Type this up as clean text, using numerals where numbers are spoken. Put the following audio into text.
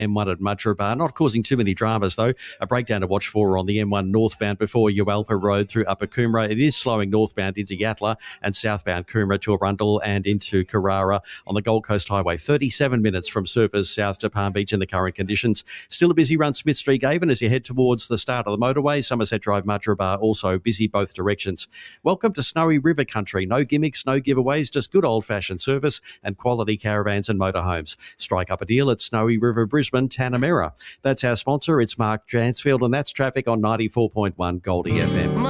M1 at Mudgeeraba. Not causing too many dramas, though. A breakdown to watch for on the M1 northbound before Ualpa Road through Upper Coomera. It is slowing northbound into Yatala and southbound Coomera to Arundel and into Carrara on the Gold Coast Highway. 37 minutes from Surfers south to Palm Beach in the current conditions. Still a busy run Smith Street Avon as you head towards the start of the motorway. Somerset Drive Mudgeeraba also busy both directions. Welcome to Snowy River Country. No gimmicks, no giveaways, just good old-fashioned service and quality caravans and motorhomes. Strike up a deal at Snowy River Brisbane, Tanamera. That's our sponsor. It's Mark Jansfield, and that's traffic on 94.1 Goldie FM.